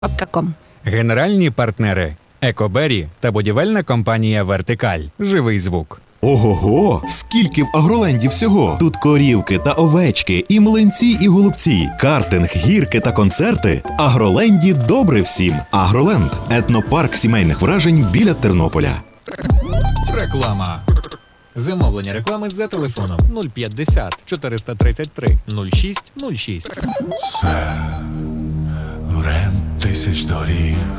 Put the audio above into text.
Ком. Генеральні партнери Екобері та будівельна компанія Вертикаль. Живий звук. Ого-го! Скільки в Агроленді всього! Тут корівки та овечки, і млинці, і голубці, картинг, гірки та концерти. В Агроленді добре всім. Агроленд – етнопарк сімейних вражень біля Тернополя. Реклама. Замовлення реклами за телефоном 050 433 06 06. Рем тисяч доріг